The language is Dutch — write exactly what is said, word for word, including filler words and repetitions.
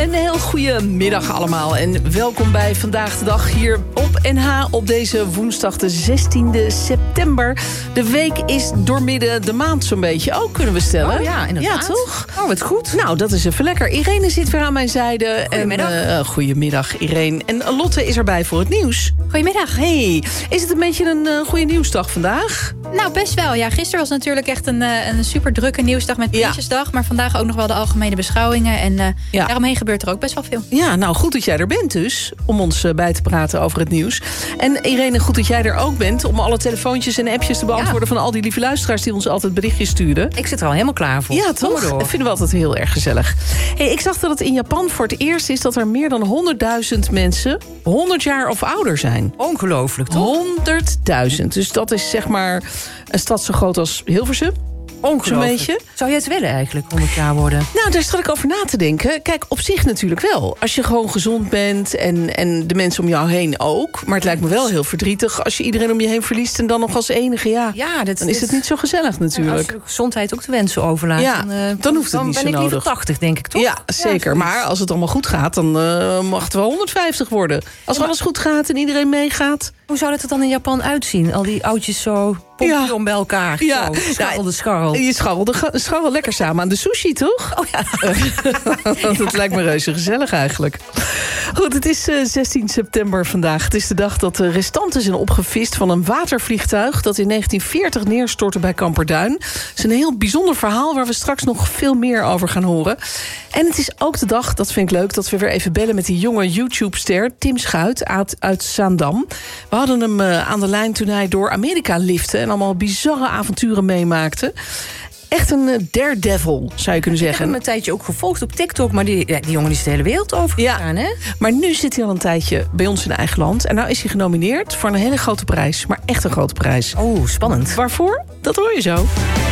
Een heel goede middag allemaal en welkom bij Vandaag de Dag hier op N H op deze woensdag de zestiende september. De week is doormidden de maand zo'n beetje ook, kunnen we stellen. Oh ja, inderdaad. Ja, toch? Oh, wat goed. Nou, dat is even lekker. Irene zit weer aan mijn zijde. Goedemiddag. En, uh, goedemiddag, Irene. En Lotte is erbij voor het nieuws. Goedemiddag. Hey, is het een beetje een uh, goede nieuwsdag vandaag? Nou, best wel. Ja, gisteren was natuurlijk echt een, uh, een super drukke nieuwsdag met Prinsjesdag. Ja. Maar vandaag ook nog wel de algemene beschouwingen. En uh, ja. daaromheen gebeurt er ook best wel veel. Ja, nou goed dat jij er bent dus. Om ons uh, bij te praten over het nieuws. En Irene, goed dat jij er ook bent. Om alle telefoontjes en appjes te beantwoorden ja. van al die lieve luisteraars die ons altijd berichtjes sturen. Ik zit er al helemaal klaar voor. Ja, toch? Dat vinden we altijd heel erg gezellig. Hey, ik zag dat het in Japan voor het eerst is dat er meer dan honderdduizend mensen honderd jaar of ouder zijn. Ongelooflijk, toch? honderdduizend. Dus dat is zeg maar een stad zo groot als Hilversum. Ongelooflijk. Zou je het willen eigenlijk, honderd jaar worden? Nou, daar zat ik over na te denken. Kijk, op zich natuurlijk wel. Als je gewoon gezond bent en, en de mensen om jou heen ook. Maar het lijkt me wel heel verdrietig als je iedereen om je heen verliest en dan nog als enige, ja. ja dat, dan is het niet zo gezellig natuurlijk. Als je gezondheid ook de wensen overlaat. Ja, dan, uh, dan hoeft het dan niet zo ben ik nodig. liever tachtig, denk ik, toch? Ja, zeker. Ja, maar als het allemaal goed gaat, dan uh, mag het wel honderdvijftig worden. Als ja, alles goed gaat en iedereen meegaat. Hoe zou dat er dan in Japan uitzien? Al die oudjes zo pompion ja. bij elkaar. Ja. Zo, scharrel de scharrel. Je scharrelde scharrel lekker samen aan de sushi, toch? Oh ja. Dat lijkt me reuze gezellig eigenlijk. Goed, het is uh, zestien september vandaag. Het is de dag dat de restanten zijn opgevist van een watervliegtuig dat in negentien veertig neerstortte bij Kamperduin. Het is een heel bijzonder verhaal waar we straks nog veel meer over gaan horen. En het is ook de dag, dat vind ik leuk, dat we weer even bellen met die jonge YouTube-ster Tim Schuit uit, uit Zaandam. We hadden hem uh, aan de lijn toen hij door Amerika lifte en allemaal bizarre avonturen meemaakte. Echt een uh, daredevil, zou je kunnen zeggen. Ik heb hem een tijdje ook gevolgd op TikTok, maar die, ja, die jongen is de hele wereld overgegaan, ja. hè? Maar nu zit hij al een tijdje bij ons in eigen land. En nou is hij genomineerd voor een hele grote prijs. Maar echt een grote prijs. Oh, spannend. Waarvoor? Dat hoor je zo.